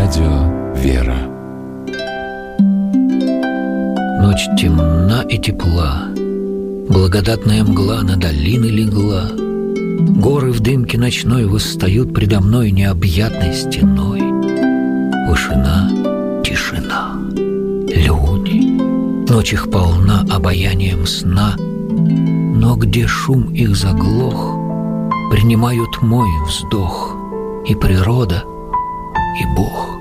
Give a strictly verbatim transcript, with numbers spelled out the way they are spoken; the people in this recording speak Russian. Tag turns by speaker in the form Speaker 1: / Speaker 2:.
Speaker 1: Радио «Вера».
Speaker 2: Ночь темна и тепла, благодатная мгла на долины легла. Горы в дымке ночной восстают предо мной необъятной стеной. Вышина, тишина, люди. Ночь их полна обаянием сна, но где шум их заглох, принимают мой вздох и природа, и Бог.